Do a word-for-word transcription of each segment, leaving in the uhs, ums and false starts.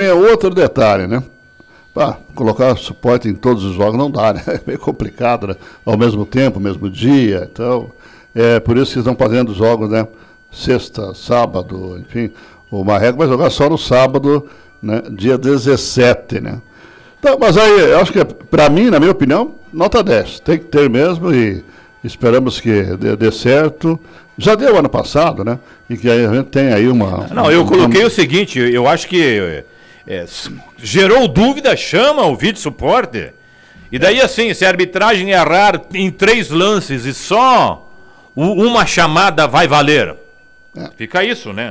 é outro detalhe, né? Para colocar suporte em todos os jogos não dá, né? É meio complicado, né? Ao mesmo tempo, ao mesmo dia, então... É por isso que estão fazendo jogos, né? Sexta, sábado, enfim. O Marreco vai jogar só no sábado, né? Dia dezessete, né? Então, mas aí, eu acho que, para mim, na minha opinião, nota dez. Tem que ter mesmo e esperamos que dê, dê certo. Já deu ano passado, né? E que a gente tem aí uma... Não, eu coloquei uma... o seguinte, eu acho que é, gerou dúvida, chama o vídeo suporte. E daí, assim, se a arbitragem errar em três lances e só... uma chamada vai valer. É. Fica isso, né?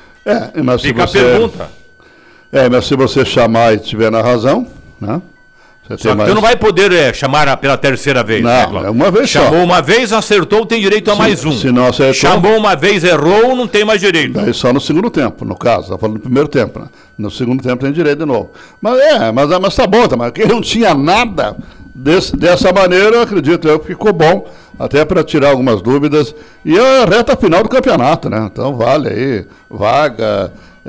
É, mas Fica se você, a pergunta. É, mas se você chamar e estiver na razão, né? Você Só que mais... tu não vai poder é, chamar pela terceira vez. Não, né, é uma vez Chamou só. Chamou uma vez, acertou, tem direito a se, mais um. Se não acertou... Chamou uma vez, errou, não tem mais direito. Daí só no segundo tempo, no caso. Tá falando no primeiro tempo, né? No segundo tempo tem direito de novo. Mas é, mas, mas tá bom, tá, mas quem não tinha nada desse, dessa maneira, eu acredito eu que ficou bom. Até para tirar algumas dúvidas. E é a reta final do campeonato, né? Então vale aí, vaga,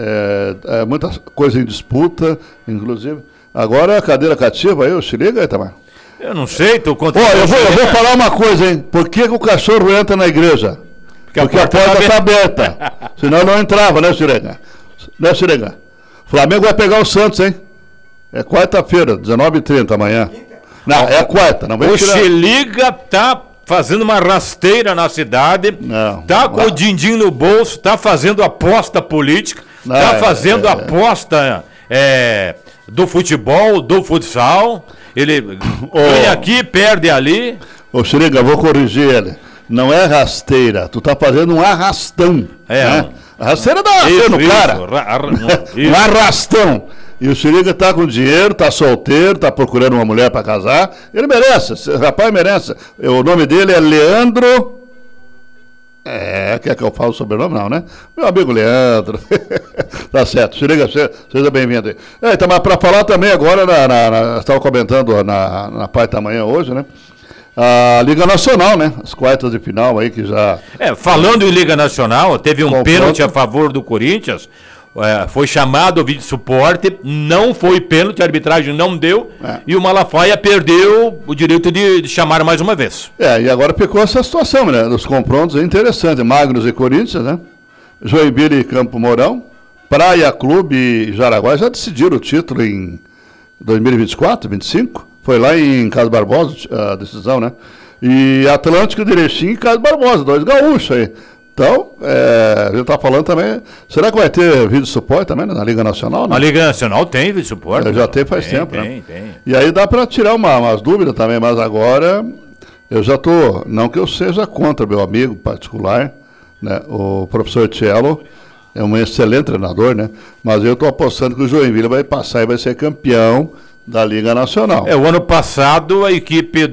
é, é, muita coisa em disputa, inclusive. Agora a cadeira cativa aí, o se liga aí, Tamar. Eu não sei, tô contando. Ó, eu vou, eu vou falar uma coisa, hein? Por que, que o cachorro entra na igreja? Porque, Porque a porta está aberta. aberta. Senão não entrava, né, Xirega? Né, Xirega? Flamengo vai pegar o Santos, hein? É quarta-feira, dezenove e trinta amanhã. Não, é quarta. Não vem o se liga tá fazendo uma rasteira na cidade, não, tá com não. o din-din no bolso, tá fazendo aposta política, não, tá fazendo é, é, aposta é, do futebol, do futsal. Ele oh, ganha aqui, perde ali. Ô, Xeriga, vou corrigir ele. Não é rasteira, tu tá fazendo um arrastão. É. Né? A rasteira dá isso, no cara. Isso. Um arrastão. E o Xeriga tá com dinheiro, tá solteiro, tá procurando uma mulher para casar. Ele merece, esse rapaz merece. O nome dele é Leandro. É, quer que eu fale o sobrenome? Não, né? Meu amigo Leandro. Tá certo. Xeriga, seja bem-vindo aí. É, então, mas para falar também agora, na, na, na, estava comentando na, na parte da manhã hoje, né? A Liga Nacional, né? As quartas de final aí que já... É, falando em Liga Nacional, teve um Confronto. pênalti a favor do Corinthians. É, foi chamado o vídeo suporte, não foi pênalti, a arbitragem não deu, é. e o Malafaia perdeu o direito de, de chamar mais uma vez. É, e agora ficou essa situação, né? Dos confrontos, é interessante, Magnus e Corinthians, né? Joinville e Campo Mourão, Praia Clube e Jaraguá já decidiram o título em dois mil e vinte e quatro, vinte e cinco, foi lá em Carlos Barbosa a decisão, né? E Atlântico de Erechim e Carlos Barbosa, dois gaúchos aí. Então, é, a gente está falando também, será que vai ter vídeo suporte também, né, na Liga Nacional? Né? A Liga Nacional tem vídeo suporte. É, já tem faz tem, tempo, tem, né? Tem. E aí dá para tirar uma, umas dúvidas também, mas agora eu já estou, não que eu seja contra meu amigo particular, né, o professor Cello, é um excelente treinador, né? Mas eu estou apostando que o Joinville vai passar e vai ser campeão da Liga Nacional. É, o ano passado a equipe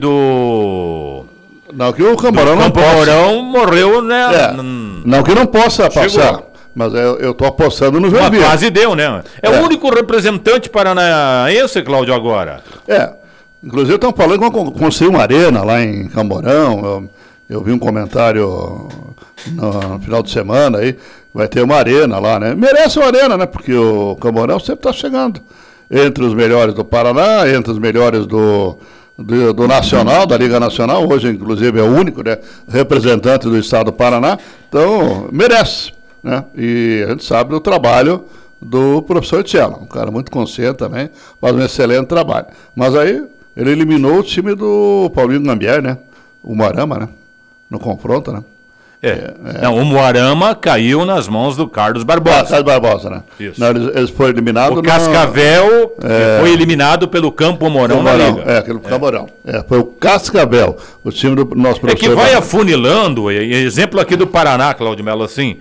do... Não que o Camorão não possa. O Camorão morreu, né? É, não que não possa Chegou. passar, mas eu estou apostando no Joinville. Mas quase deu, né? É, é o único representante paranaense, Cláudio, agora. É, inclusive estão falando que vão construir uma arena lá em Camorão. Eu, eu vi um comentário no, no final de semana aí, vai ter uma arena lá, né? Merece uma arena, né? Porque o Camorão sempre está chegando entre os melhores do Paraná, entre os melhores do... Do, do Nacional, da Liga Nacional, hoje inclusive é o único, né, representante do estado do Paraná, então merece, né, e a gente sabe do trabalho do professor Cello, um cara muito consciente também, faz um excelente trabalho, mas aí ele eliminou o time do Paulinho Gambier, né, o Moarama, né, no confronto, né. É. É, é. Não, o Moarama caiu nas mãos do Carlos Barbosa. Ah, Carlos Barbosa, né? Isso. Não, eles, eles foram eliminados. O Cascavel no... é... foi eliminado pelo Campo Mourão na Liga. É, aquele Campo Mourão. É. É, foi o Cascavel, o time do nosso professor. É que vai afunilando, exemplo aqui do Paraná, Cláudio Melo, assim,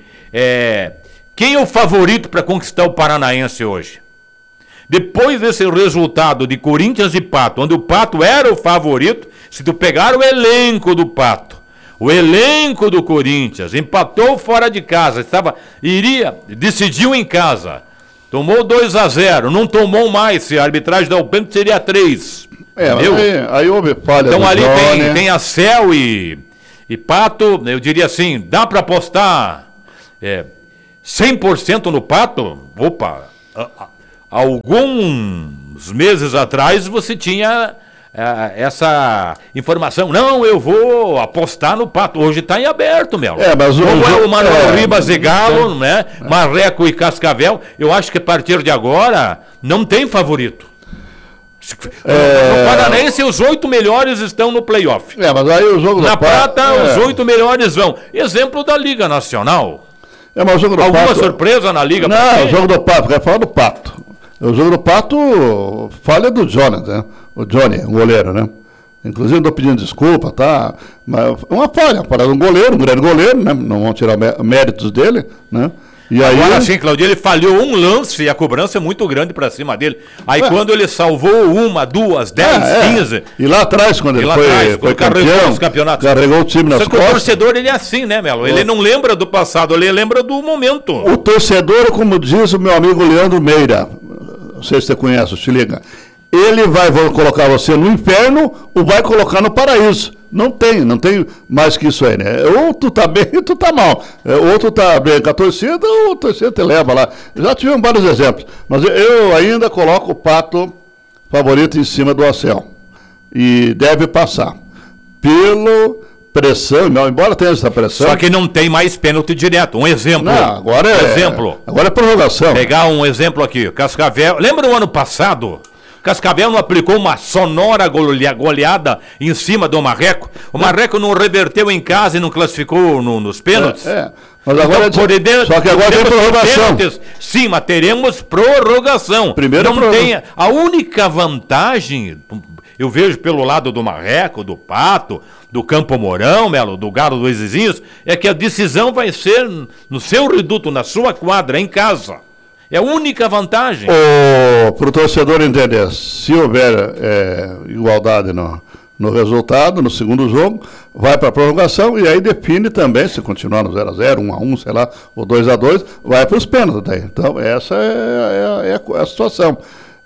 é, quem é o favorito para conquistar o Paranaense hoje? Depois desse resultado de Corinthians e Pato, onde o Pato era o favorito, se tu pegar o elenco do Pato, o elenco do Corinthians empatou fora de casa, estava, iria, decidiu em casa, tomou dois a zero, não tomou mais, se a arbitragem da pênalti seria três. É, aí, aí houve falha. Então ali tem, tem a Cel e, e Pato, eu diria assim, dá para apostar é, cem por cento no Pato? Opa, alguns meses atrás você tinha é, essa informação. Não, eu vou apostar no Pato. Hoje está em aberto, Melo. É, mas o, Como é o Manuel é, Ribas e Galo, é, né? É. Marreco e Cascavel. Eu acho que a partir de agora não tem favorito. É... No Paranaense, os oito melhores estão no playoff. É, mas aí o jogo Na do Prata, é. os oito melhores vão. Exemplo da Liga Nacional. É, mas o jogo do Alguma Pato... surpresa na Liga? Não, o jogo do Pato, quer falar do Pato. O jogo do Pato, falha do Jonas, né? O Johnny, o goleiro, né? Inclusive, estou pedindo desculpa, tá? Mas uma falha, para um goleiro, um grande goleiro, né? Não vão tirar méritos dele, né? E aí... Agora sim, Claudio, ele falhou um lance e a cobrança é muito grande para cima dele. Aí é. quando ele salvou uma, duas, dez, é, quinze... É. E lá atrás, quando ele lá foi, atrás, foi carregou campeão, os campeonatos. Carregou o time nas Só que costas. O torcedor, ele é assim, né, Melo? Ele não lembra do passado, ele lembra do momento. O torcedor, como diz o meu amigo Leandro Meira, não sei se você conhece, se liga, ele vai colocar você no inferno ou vai colocar no paraíso. Não tem, não tem mais que isso aí, né? Ou tu tá bem ou tu tá mal. Ou tu tá bem com a torcida ou a torcida te leva lá. Já tivemos vários exemplos. Mas eu ainda coloco o Pato favorito em cima do Acel. E deve passar. Pelo pressão, não, embora tenha essa pressão. Só que não tem mais pênalti direto. Um exemplo. Não, agora é. Exemplo. Agora é prorrogação. Pegar um exemplo aqui. Cascavel. Lembra o ano passado? Cascavel não aplicou uma sonora goleada em cima do Marreco. O Marreco não reverteu em casa e não classificou no, nos pênaltis. É, é. Mas agora então, é de... Só que agora tem prorrogação. Pênaltis. Sim, mas teremos prorrogação. Primeiro não prorrogação. Tem... A única vantagem, eu vejo pelo lado do Marreco, do Pato, do Campo Mourão, Melo, do Galo dos Vizinhos, é que a decisão vai ser no seu reduto, na sua quadra, em casa. É a única vantagem. Para o torcedor entender, se houver é, igualdade no, no resultado, no segundo jogo, vai para a prorrogação e aí define também, se continuar no zero a zero, um a um, sei lá, ou dois a dois, vai para os pênaltis daí. Então, essa é, é, é a situação.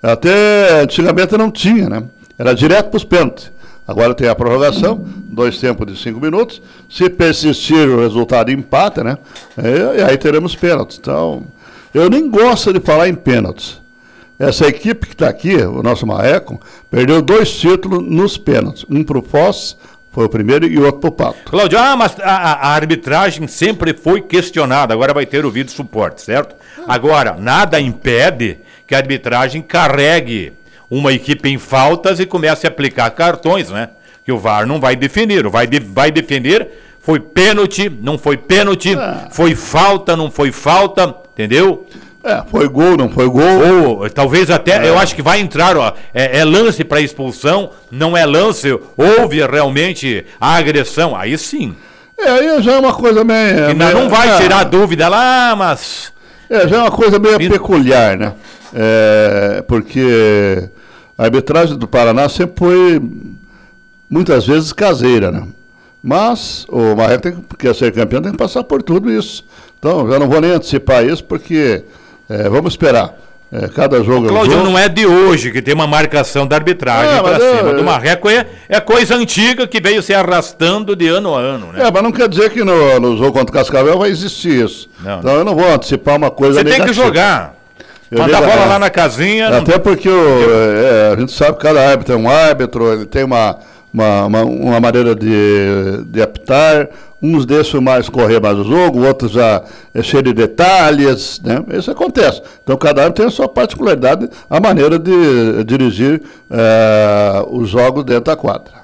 Até antigamente não tinha, né? Era direto para os pênaltis. Agora tem a prorrogação, dois tempos de cinco minutos. Se persistir o resultado empata, né? E, e aí teremos pênaltis. Então... Eu nem gosto de falar em pênaltis. Essa equipe que está aqui, o nosso Marreco, perdeu dois títulos nos pênaltis. Um para o Foz, foi o primeiro, e outro para o Pato. Cláudio, ah, mas a, a arbitragem sempre foi questionada, agora vai ter o vídeo suporte, certo? Agora, nada impede que a arbitragem carregue uma equipe em faltas e comece a aplicar cartões, né? Que o V A R não vai definir, vai, de, vai definir... Foi pênalti, não foi pênalti, é. Foi falta, não foi falta, entendeu? É, foi gol, não foi gol. Ou talvez até, é. Eu acho que vai entrar, ó, é, é lance para expulsão, não é lance, houve realmente a agressão, aí sim. É, aí já é uma coisa meio... E meio, não vai é. tirar dúvida lá, mas... É, já é uma coisa meio e... peculiar, né? É, porque a arbitragem do Paraná sempre foi, muitas vezes, caseira, né? Mas o Marreco, tem, quer ser campeão, tem que passar por tudo isso. Então, já não vou nem antecipar isso, porque é, vamos esperar. É, cada jogo... Cláudio, é um jogo. Não é de hoje que tem uma marcação da arbitragem é, para cima. Eu, do Marreco é, é coisa antiga que veio se arrastando de ano a ano, né? É, mas não quer dizer que no, no jogo contra o Cascavel vai existir isso. Não, então, não. Eu não vou antecipar uma coisa Você negativa. tem que jogar. Manda a bola lá na casinha. Até não... porque o, é, a gente sabe que cada árbitro é um árbitro, ele tem uma... Uma, uma, uma maneira de, de apitar, uns deixam mais correr mais o jogo, outros já é cheio de detalhes, né? Isso acontece. Então cada um tem a sua particularidade, a maneira de dirigir é, os jogos dentro da quadra.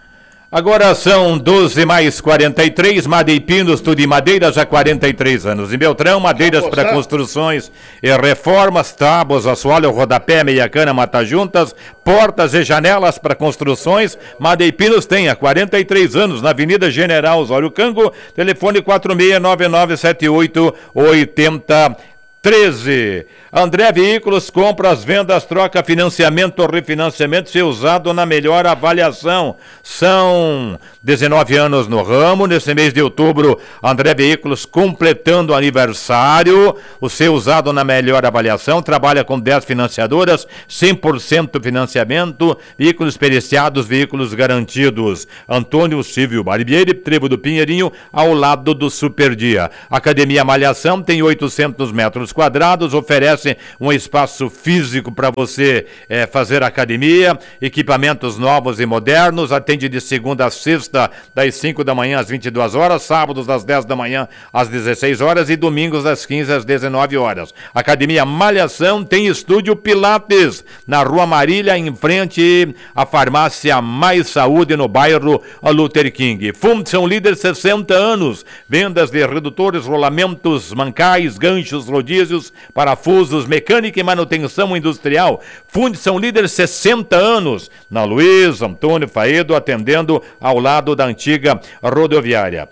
Agora são doze mais quarenta e três, Madei Pinos, tudo em madeiras há quarenta e três anos. Em Beltrão, madeiras para construções e reformas, tábuas, assoalho, rodapé, meia cana, mata juntas, portas e janelas para construções. Madei Pinos tem há quarenta e três anos, na Avenida General Osório Cango, telefone quatro seis nove nove sete oito oito zero treze. André Veículos, compras, vendas, troca, financiamento, refinanciamento, ser usado na melhor avaliação. São dezenove anos no ramo. Nesse mês de outubro, André Veículos completando aniversário. O seu usado na melhor avaliação. Trabalha com dez financiadoras, cem por cento financiamento, veículos periciados, veículos garantidos. Antônio Silvio Barbieri, Trevo do Pinheirinho, ao lado do Super Dia. Academia Malhação tem oitocentos metros quadrados, oferece um espaço físico para você é, fazer academia, equipamentos novos e modernos, atende de segunda a sexta, das cinco da manhã às vinte e duas horas, sábados das dez da manhã às dezesseis horas e domingos das quinze às dezenove horas. Academia Malhação tem estúdio Pilates, na Rua Marília, em frente à farmácia Mais Saúde, no bairro Luther King. Fundição Líder, sessenta anos, vendas de redutores, rolamentos, mancais, ganchos, rodízios, parafusos, mecânica e manutenção industrial. Fundição Líder, sessenta anos, na Luiz Antônio Faedo, atendendo ao lado da antiga rodoviária.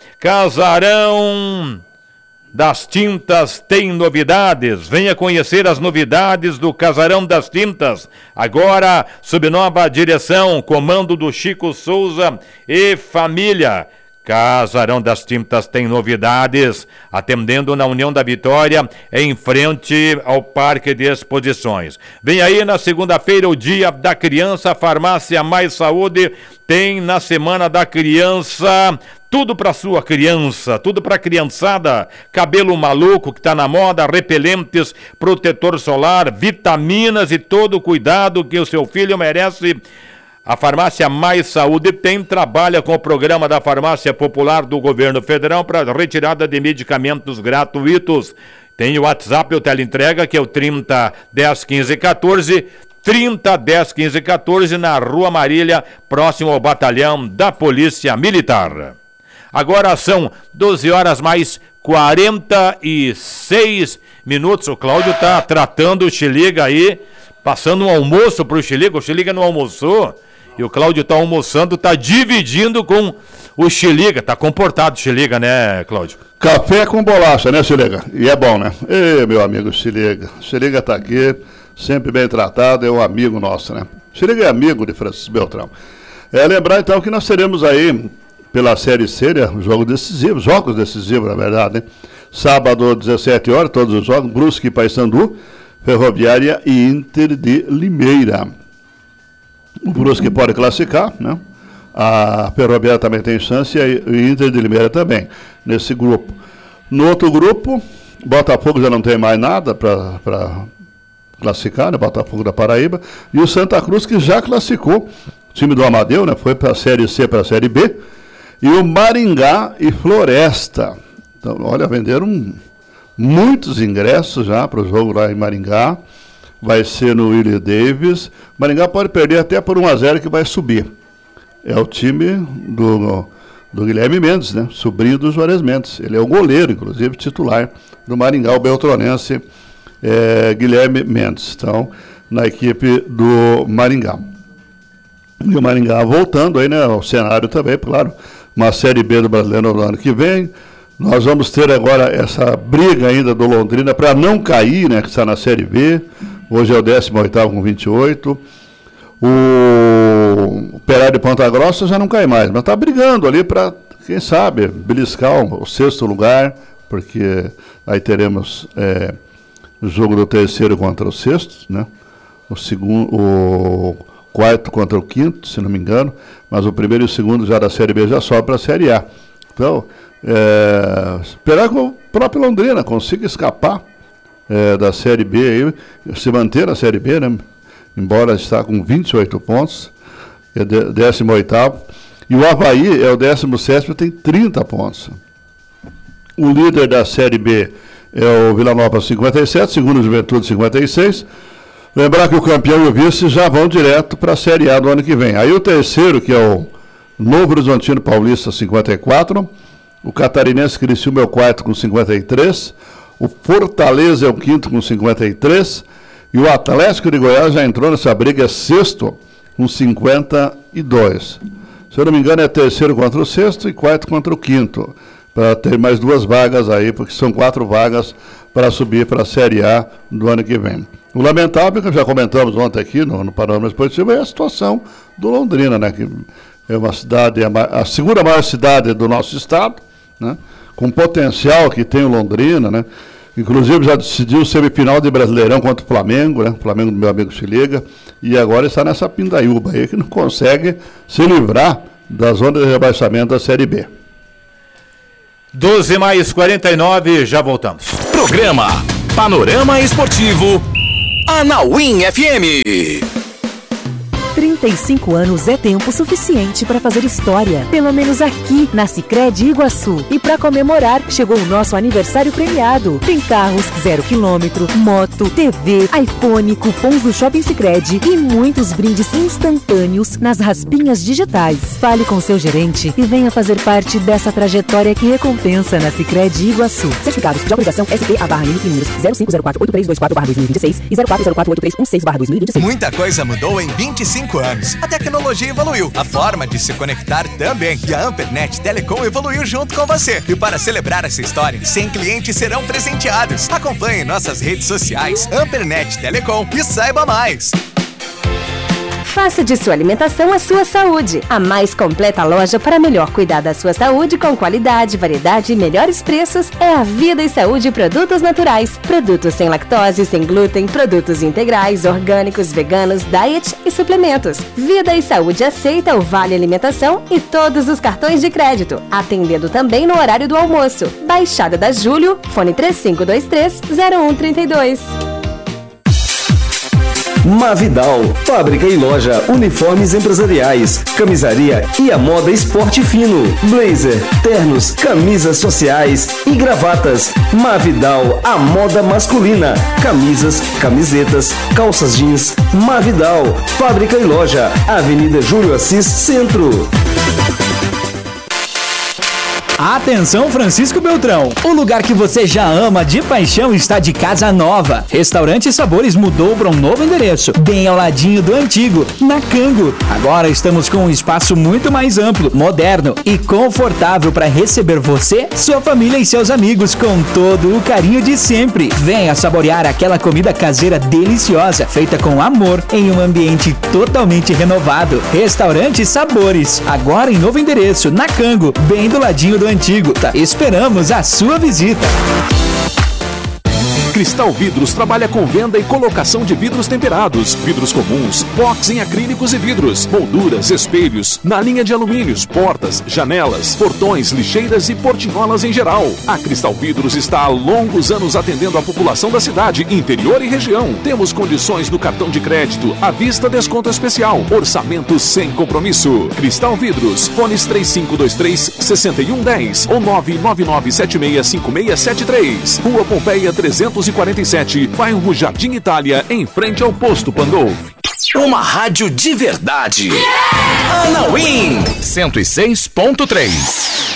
Casarão das Tintas tem novidades. Venha conhecer as novidades do Casarão das Tintas. Agora, sob nova direção, comando do Chico Souza e família. Casarão das Tintas tem novidades, atendendo na União da Vitória, em frente ao Parque de Exposições. Vem aí na segunda-feira, o Dia da Criança, a Farmácia Mais Saúde tem na Semana da Criança tudo para sua criança, tudo para criançada. Cabelo maluco que está na moda, repelentes, protetor solar, vitaminas e todo o cuidado que o seu filho merece. A Farmácia Mais Saúde tem, trabalha com o programa da Farmácia Popular do Governo Federal para retirada de medicamentos gratuitos. Tem o WhatsApp, o teleentrega, que é o trinta, dez, quinze, quatorze, trinta, dez, quinze, quatorze, na Rua Marília, próximo ao batalhão da Polícia Militar. Agora são doze horas mais quarenta e seis minutos. O Cláudio está tratando o Xiliga aí, passando um almoço para o Xiliga. O Xiliga não almoçou e o Cláudio está almoçando, está dividindo com o Xiliga. Está comportado o Xiliga, né, Cláudio? Café com bolacha, né, Xiliga? E é bom, né? Ê, meu amigo Xiliga. Xiliga está aqui, sempre bem tratado, é um amigo nosso, né? Xiliga é amigo de Francisco Beltrão. É lembrar, então, que nós teremos aí, pela Série C, né, jogo decisivo, jogos decisivos, na verdade, né? Sábado, dezessete horas, todos os jogos, Brusque e Paysandu, Ferroviária e Inter de Limeira. O Brusque pode classificar, né? A Ferroviária também tem chance e o Inter de Limeira também, nesse grupo. No outro grupo, Botafogo já não tem mais nada para classificar, né? Botafogo da Paraíba, e o Santa Cruz, que já classificou, o time do Amadeu, né? Foi para a Série C, para a Série B, e o Maringá e Floresta. Então, olha, venderam muitos ingressos já para o jogo lá em Maringá. Vai ser no Willie Davis. Maringá pode perder até por um a zero, que vai subir. É o time do, do Guilherme Mendes, né? Sobrinho do Juarez Mendes. Ele é o goleiro, inclusive, titular do Maringá, o beltronense é, Guilherme Mendes. Então, na equipe do Maringá. E o Maringá voltando aí, né? Ao cenário também, claro. Uma Série B do Brasileiro no ano que vem. Nós vamos ter agora essa briga ainda do Londrina para não cair, né? Que está na Série B. Hoje é o décimo oitavo com vinte e oito. O Operário de Ponta Grossa já não cai mais, mas está brigando ali para, quem sabe, beliscar o sexto lugar, porque aí teremos é, o jogo do terceiro contra o sexto, né? O segundo, o quarto contra o quinto, se não me engano, mas o primeiro e o segundo já da Série B já sobe para a Série A. Então, é, esperar que o próprio Londrina consiga escapar é, da Série B, aí, se manter na Série B, né? Embora está com vinte e oito pontos, é décimo oitavo, e o Avaí é o décimo sétimo, tem trinta pontos. O líder da Série B é o Vila Nova, cinquenta e sete, segundo o Juventude, cinquenta e seis. Lembrar que o campeão e o vice já vão direto para a Série A do ano que vem. Aí o terceiro, que é o Novo Horizontino Paulista, cinquenta e quatro. O Catarinense Criciúma é o quarto com cinquenta e três. O Fortaleza é o quinto com cinquenta e três. E o Atlético de Goiás já entrou nessa briga, é sexto com cinquenta e dois. Se eu não me engano, é terceiro contra o sexto e quarto contra o quinto. Para ter mais duas vagas aí, porque são quatro vagas para subir para a Série A do ano que vem. O lamentável, que já comentamos ontem aqui no, no Panorama Esportivo, é a situação do Londrina, né? Que é uma cidade, a, a segunda maior cidade do nosso estado, né? Com potencial que tem o Londrina, né? Inclusive já decidiu semifinal de Brasileirão contra o Flamengo, né? O Flamengo do meu amigo Xiliga, e agora está nessa pindaíba aí que não consegue se livrar da zona de rebaixamento da Série B. doze mais quarenta e nove, já voltamos. Programa Panorama Esportivo, Anauim F M. trinta e cinco anos é tempo suficiente para fazer história, pelo menos aqui na Sicredi Iguaçu. E para comemorar, chegou o nosso aniversário premiado. Tem carros zero quilômetro, moto, T V, iPhone, cupons do Shopping Sicredi e muitos brindes instantâneos nas raspinhas digitais. Fale com seu gerente e venha fazer parte dessa trajetória que recompensa na Sicredi Iguaçu. Certificados de autorização S P A barra N números zero cinco zero quatro oito três dois quatro barra dois mil e vinte e seis e zero quatro zero quatro oito três um seis barra dois mil e vinte e seis. Muita coisa mudou em vinte e cinco anos. A tecnologia evoluiu, a forma de se conectar também. E a Ampernet Telecom evoluiu junto com você. E para celebrar essa história, cem clientes serão presenteados. Acompanhe nossas redes sociais, Ampernet Telecom, e saiba mais. Faça de sua alimentação a sua saúde. A mais completa loja para melhor cuidar da sua saúde com qualidade, variedade e melhores preços é a Vida e Saúde Produtos Naturais. Produtos sem lactose, sem glúten, produtos integrais, orgânicos, veganos, diet e suplementos. Vida e Saúde aceita o Vale Alimentação e todos os cartões de crédito, atendendo também no horário do almoço. Baixada da Júlio, fone três cinco dois três zero um três dois. Mavidal, fábrica e loja, uniformes empresariais, camisaria e a moda esporte fino, blazer, ternos, camisas sociais e gravatas. Mavidal, a moda masculina, camisas, camisetas, calças jeans. Mavidal, fábrica e loja, Avenida Júlio Assis, Centro. Atenção, Francisco Beltrão, o lugar que você já ama de paixão está de casa nova. Restaurante Sabores mudou para um novo endereço, bem ao ladinho do antigo, na Cango. Agora estamos com um espaço muito mais amplo, moderno e confortável para receber você, sua família e seus amigos com todo o carinho de sempre. Venha saborear aquela comida caseira deliciosa, feita com amor, em um ambiente totalmente renovado. Restaurante Sabores, agora em novo endereço, na Cango, bem do ladinho do antigo. Tá? Esperamos a sua visita. Cristal Vidros trabalha com venda e colocação de vidros temperados, vidros comuns, box em acrílicos e vidros, molduras, espelhos, na linha de alumínios, portas, janelas, portões, lixeiras e portinholas em geral. A Cristal Vidros está há longos anos atendendo a população da cidade, interior e região. Temos condições do cartão de crédito, à vista desconto especial, orçamento sem compromisso. Cristal Vidros, fones três cinco dois três, seis um um zero ou nove nove nove sete seis cinco seis sete três. Rua Pompeia trezentos e quarenta e sete, bairro Jardim Itália, em frente ao posto Pandolfo. Uma rádio de verdade. Yeah! Anauim cento e seis ponto três.